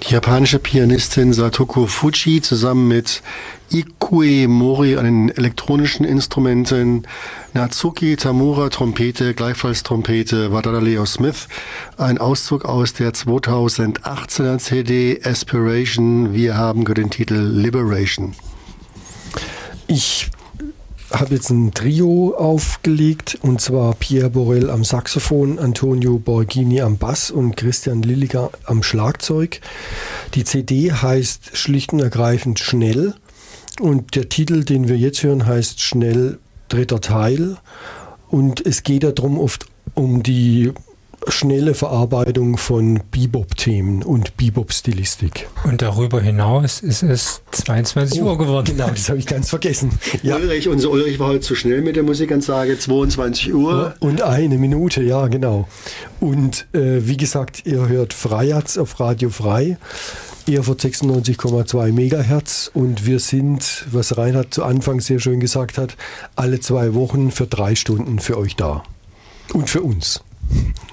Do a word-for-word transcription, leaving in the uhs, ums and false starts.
Die japanische Pianistin Satoko Fujii zusammen mit Ikue Mori an den elektronischen Instrumenten, Natsuki Tamura Trompete, gleichfalls Trompete, Wadada Leo Smith. Ein Auszug aus der zweitausendachtzehner C D Aspiration. Wir haben den Titel Liberation. Ich habe jetzt ein Trio aufgelegt, und zwar Pierre Borel am Saxophon, Antonio Borghini am Bass und Christian Lilliger am Schlagzeug. Die C D heißt schlicht und ergreifend Schnell, und der Titel, den wir jetzt hören, heißt Schnell dritter Teil, und es geht darum oft um die schnelle Verarbeitung von Bebop-Themen und Bebop-Stilistik. Und darüber hinaus ist es zweiundzwanzig Uhr geworden. Genau, das habe ich ganz vergessen. Ja. Ulrich, unser Ulrich war heute zu schnell mit der Musikansage, zweiundzwanzig Uhr. Und eine Minute, ja genau. Und äh, wie gesagt, ihr hört Freiherz auf Radio Frei, Erfurt sechsundneunzig Komma zwei Megahertz, und wir sind, was Reinhard zu Anfang sehr schön gesagt hat, alle zwei Wochen für drei Stunden für euch da. Und für uns.